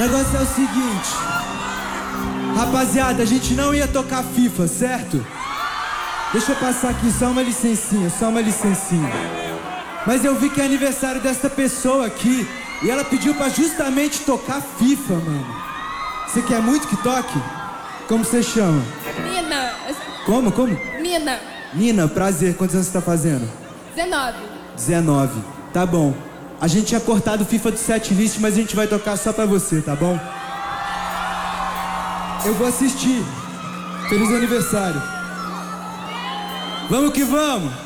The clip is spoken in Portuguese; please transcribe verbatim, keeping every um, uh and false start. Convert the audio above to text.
negócio é o seguinte. Rapaziada, a gente não ia tocar FIFA, certo? Deixa eu passar aqui, só uma licencinha, só uma licencinha. Mas eu vi que é aniversário dessa pessoa aqui e ela pediu pra justamente tocar FIFA, mano. Você quer muito que toque? Como você chama? Nina. Como, como? Nina. Nina, prazer. Quantos anos você tá fazendo? dezenove. dezenove. Tá bom. A gente tinha cortado o FIFA do setlist, mas a gente vai tocar só pra você, tá bom? Eu vou assistir. Feliz aniversário. Vamos que vamos!